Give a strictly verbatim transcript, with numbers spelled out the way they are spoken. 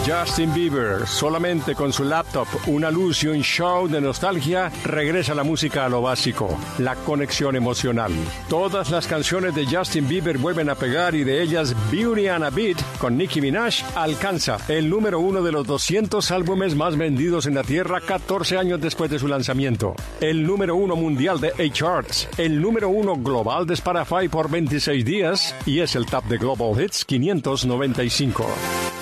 Justin Bieber, solamente con su laptop, una luz y un show de nostalgia, regresa la música a lo básico, la conexión emocional. Todas las canciones de Justin Bieber vuelven a pegar y de ellas Beauty and a Beat con Nicki Minaj alcanza el número uno de los doscientos álbumes más vendidos en la Tierra catorce años después de su lanzamiento. El número uno mundial de A-Charts, el número uno global de Spotify por veintiséis días y es el top de Global Hits quinientos noventa y cinco.